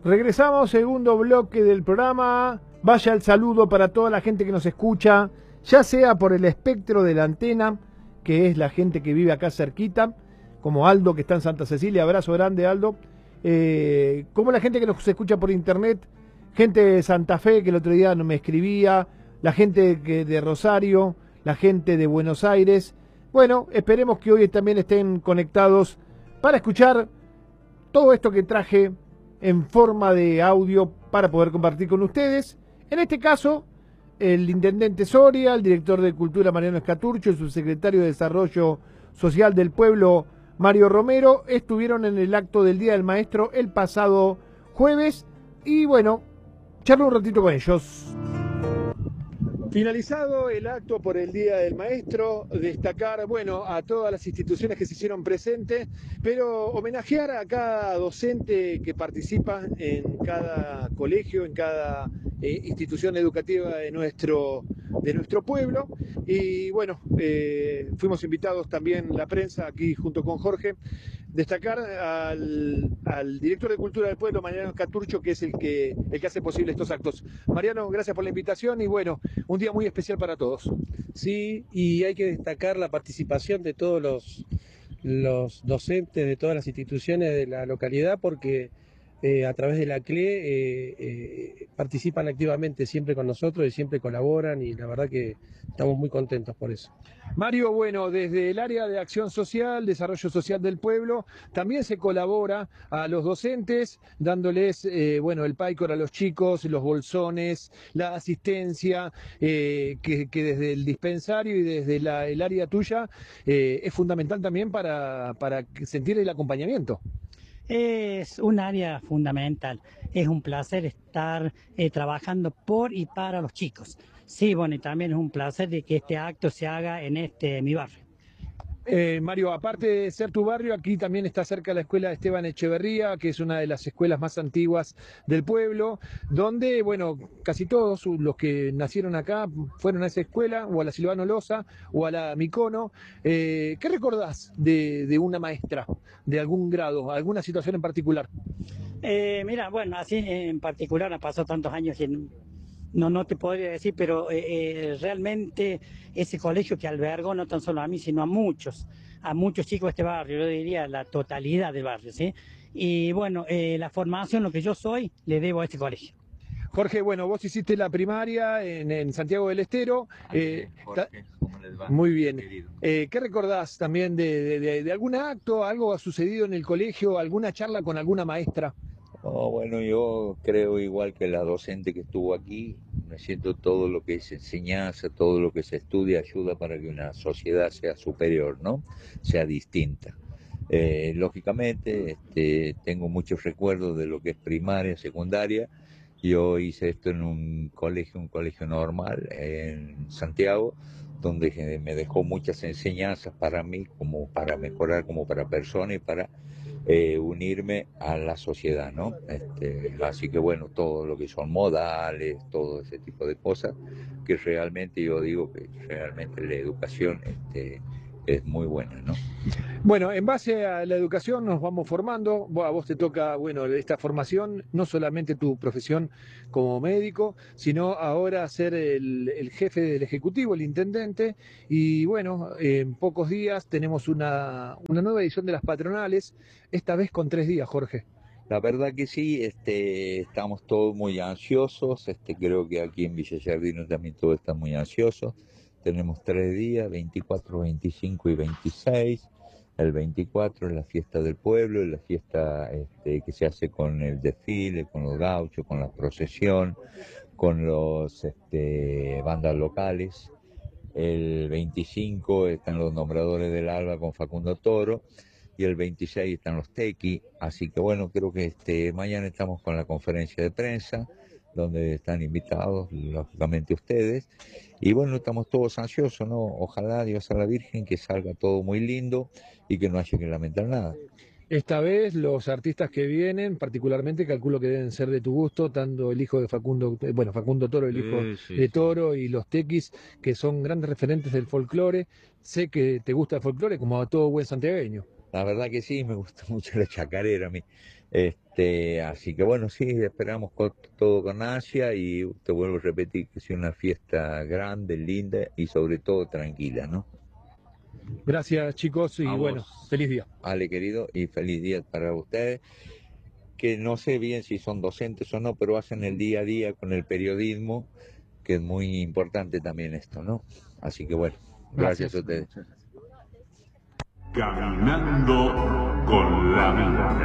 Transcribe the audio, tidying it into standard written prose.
Regresamos, segundo bloque del programa. Vaya el saludo para toda la gente que nos escucha, ya sea por el espectro de la antena, que es la gente que vive acá cerquita, como Aldo, que está en Santa Cecilia. Abrazo grande, Aldo. Como la gente que nos escucha por internet, gente de Santa Fe, que el otro día me escribía, la gente de Rosario, la gente de Buenos Aires. Bueno, esperemos que hoy también estén conectados para escuchar todo esto que traje en forma de audio para poder compartir con ustedes. En este caso, el intendente Soria, el director de Cultura Mariano Escaturcho, el subsecretario de Desarrollo Social del Pueblo Mario Romero estuvieron en el acto del Día del Maestro el pasado jueves y bueno, charlo un ratito con ellos. Finalizado el acto por el Día del Maestro, destacar, bueno, a todas las instituciones que se hicieron presentes, pero homenajear a cada docente que participa en cada colegio, en cada institución educativa de nuestro pueblo. Y bueno, fuimos invitados también la prensa aquí junto con Jorge. Destacar al director de Cultura del Pueblo, Mariano Escaturcho, que es el que hace posible estos actos. Mariano, gracias por la invitación y bueno, un día muy especial para todos. Sí, y hay que destacar la participación de todos los docentes de todas las instituciones de la localidad porque a través de la CLE participan activamente siempre con nosotros y siempre colaboran y la verdad que estamos muy contentos por eso. Mario, bueno, desde el área de acción social, desarrollo social del pueblo, también se colabora a los docentes, dándoles, bueno, el PAICOR a los chicos, los bolsones, la asistencia, que desde el dispensario y desde el área tuya es fundamental también para sentir el acompañamiento. Es un área fundamental. Es un placer estar trabajando por y para los chicos. Sí, bueno, y también es un placer de que este acto se haga en mi barrio. Mario, aparte de ser tu barrio, aquí también está cerca la escuela Esteban Echeverría, que es una de las escuelas más antiguas del pueblo, donde, bueno, casi todos los que nacieron acá fueron a esa escuela, o a la Silvano Loza, o a la Micono. ¿Qué recordás de una maestra, de algún grado, alguna situación en particular? Mira, bueno, así en particular han pasado tantos años y no te podría decir, pero realmente ese colegio que albergó no tan solo a mí, sino a muchos chicos de este barrio, yo diría la totalidad del barrio, ¿sí? Y bueno, la formación, lo que yo soy, le debo a este colegio. Jorge, bueno, vos hiciste la primaria en Santiago del Estero. Jorge, ¿cómo les va? Muy bien. Querido. ¿Qué recordás también de algún acto, algo ha sucedido en el colegio, alguna charla con alguna maestra? Oh, bueno, yo creo igual que la docente que estuvo aquí, me siento todo lo que es enseñanza, todo lo que se estudia ayuda para que una sociedad sea superior, ¿no? Sea distinta. Lógicamente, tengo muchos recuerdos de lo que es primaria, secundaria. Yo hice esto en un colegio normal en Santiago, donde me dejó muchas enseñanzas para mí, como para mejorar como para persona y para unirme a la sociedad, ¿no? Así que bueno, todo lo que son modales, todo ese tipo de cosas, que realmente yo digo que realmente la educación es muy buena, ¿no? Bueno, en base a la educación nos vamos formando. A vos te toca, bueno, esta formación, no solamente tu profesión como médico, sino ahora ser el jefe del Ejecutivo, el intendente. Y bueno, en pocos días tenemos una nueva edición de las patronales, esta vez con 3 días, Jorge. La verdad que sí, estamos todos muy ansiosos, creo que aquí en Villa Giardino también todos están muy ansiosos. Tenemos 3 días, 24, 25 y 26. El 24 es la fiesta del pueblo, es la fiesta que se hace con el desfile, con los gauchos, con la procesión, con los bandas locales. El 25 están los nombradores del Alba con Facundo Toro y el 26 están los tequi, así que bueno, creo que mañana estamos con la conferencia de prensa, donde están invitados, lógicamente ustedes, y bueno, estamos todos ansiosos, ¿no? Ojalá, Dios a la Virgen, que salga todo muy lindo y que no haya que lamentar nada. Esta vez los artistas que vienen, particularmente calculo que deben ser de tu gusto, tanto el hijo de Facundo, bueno, Facundo Toro, el hijo de Toro, y los tequis, que son grandes referentes del folclore. Sé que te gusta el folclore como a todo buen santiagueño. La verdad que sí, me gusta mucho la chacarera a mí. Así que bueno, sí, esperamos todo con ansia y te vuelvo a repetir que sea una fiesta grande, linda y sobre todo tranquila, ¿no? Gracias, chicos, y A bueno, vos, feliz día. Ale querido, y feliz día para ustedes, que no sé bien si son docentes o no, pero hacen el día a día con el periodismo, que es muy importante también esto, ¿no? Así que bueno, gracias a ustedes. Caminando con la vida.